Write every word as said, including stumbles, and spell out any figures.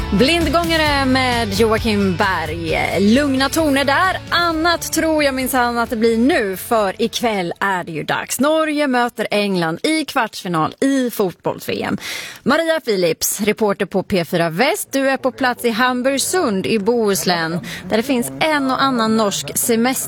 Blindgångare med Joakim Berg. Lugna toner där. Annat tror jag minsann att det blir nu, för ikväll är det ju dags. Norge möter England i kvartsfinal i fotbolls-V M. Maria Philips, reporter på P fyra Väst. Du är på plats i Hamburgsund i Bohuslän, där det finns en och annan norsk semester